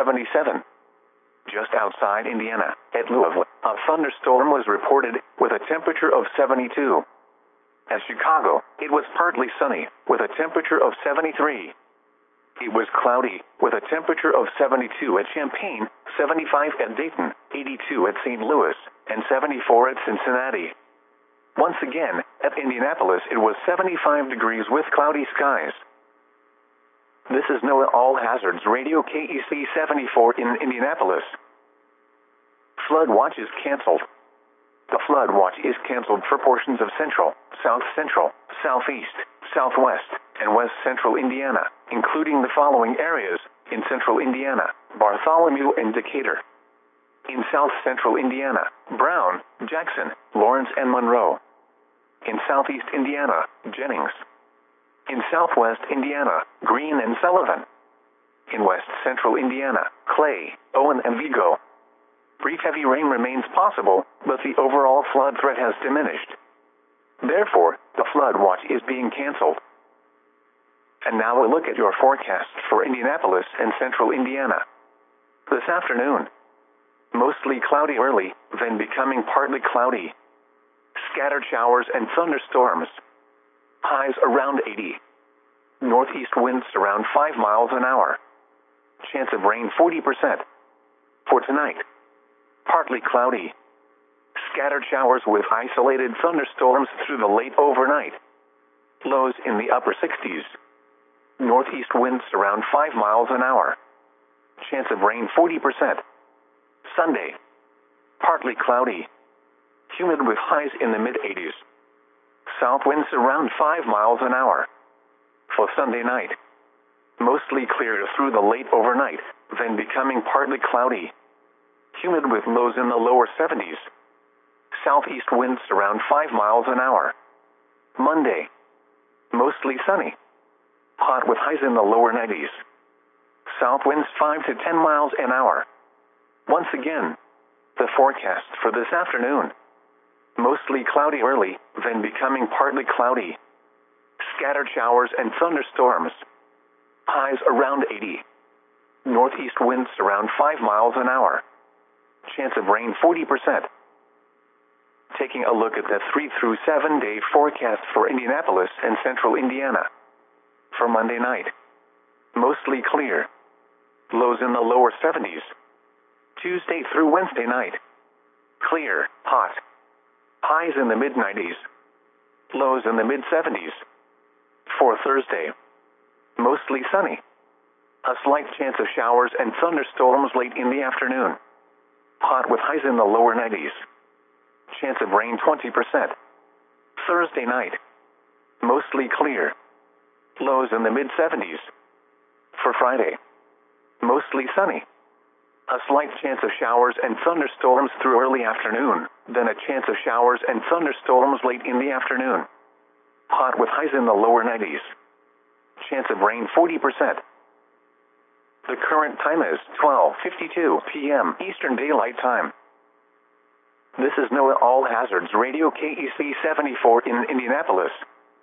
77. Just outside Indiana, at Louisville, a thunderstorm was reported, with a temperature of 72. At Chicago, it was partly sunny, with a temperature of 73. It was cloudy, with a temperature of 72 at Champaign, 75 at Dayton, 82 at St. Louis, and 74 at Cincinnati. Once again, at Indianapolis it was 75 degrees with cloudy skies. This is NOAA All Hazards Radio KEC 74 in Indianapolis. Flood watch is canceled. The flood watch is canceled for portions of central, south central, southeast, southwest, and west central Indiana, including the following areas: in central Indiana, Bartholomew and Decatur. In south central Indiana, Brown, Jackson, Lawrence and Monroe. In southeast Indiana, Jennings. In southwest Indiana, Greene and Sullivan. In west central Indiana, Clay, Owen and Vigo. Brief heavy rain remains possible, but the overall flood threat has diminished. Therefore, the flood watch is being canceled. And now we'll look at your forecast for Indianapolis and central Indiana. This afternoon, mostly cloudy early, then becoming partly cloudy. Scattered showers and thunderstorms. Highs around 80. Northeast winds around 5 miles an hour. Chance of rain 40%. For tonight, partly cloudy. Scattered showers with isolated thunderstorms through the late overnight. Lows in the upper 60s. Northeast winds around 5 miles an hour. Chance of rain 40%. Sunday, partly cloudy. Humid with highs in the mid-80s. South winds around 5 miles an hour. For Sunday night, mostly clear through the late overnight, then becoming partly cloudy. Humid with lows in the lower 70s. Southeast winds around 5 miles an hour. Monday, mostly sunny. Hot with highs in the lower 90s. South winds 5 to 10 miles an hour. Once again, the forecast for this afternoon. Mostly cloudy early, then becoming partly cloudy. Scattered showers and thunderstorms. Highs around 80. Northeast winds around 5 miles an hour. Chance of rain 40%. Taking a look at the 3 through 7 day forecast for Indianapolis and central Indiana. For Monday night, mostly clear. Lows in the lower 70s. Tuesday through Wednesday night, clear, hot. Highs in the mid-90s. Lows in the mid-70s. For Thursday, mostly sunny. A slight chance of showers and thunderstorms late in the afternoon. Hot with highs in the lower 90s. Chance of rain 20%. Thursday night, mostly clear. Lows in the mid-70s. For Friday, mostly sunny. A slight chance of showers and thunderstorms through early afternoon, then a chance of showers and thunderstorms late in the afternoon. Hot with highs in the lower 90s. Chance of rain 40%. The current time is 12:52 p.m. Eastern Daylight Time. This is NOAA All Hazards Radio KEC 74 in Indianapolis.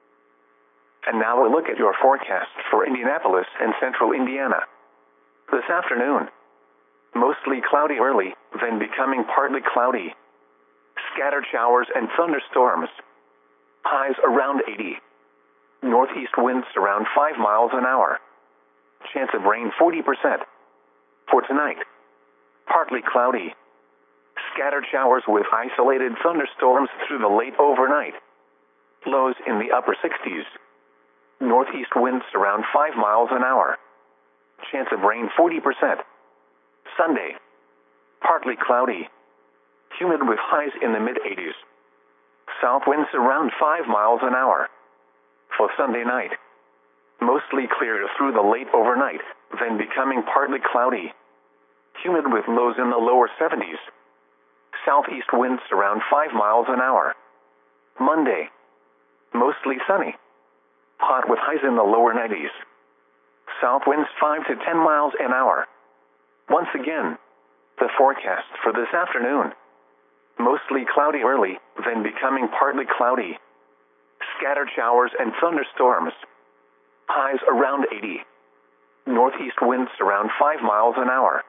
And now we'll look at your forecast for Indianapolis and central Indiana. This afternoon, mostly cloudy early, then becoming partly cloudy. Scattered showers and thunderstorms. Highs around 80. Northeast winds around 5 miles an hour. Chance of rain 40%. For tonight, partly cloudy. Scattered showers with isolated thunderstorms through the late overnight. Lows in the upper 60s. Northeast winds around 5 miles an hour. Chance of rain 40%. Sunday, partly cloudy. Humid with highs in the mid-80s. South winds around 5 miles an hour. For Sunday night, mostly clear through the late overnight, then becoming partly cloudy. Humid with lows in the lower 70s. Southeast winds around 5 miles an hour. Monday, mostly sunny. Hot with highs in the lower 90s. South winds 5 to 10 miles an hour. Once again, the forecast for this afternoon. Mostly cloudy early, then becoming partly cloudy. Scattered showers and thunderstorms. Highs around 80. Northeast winds around 5 miles an hour.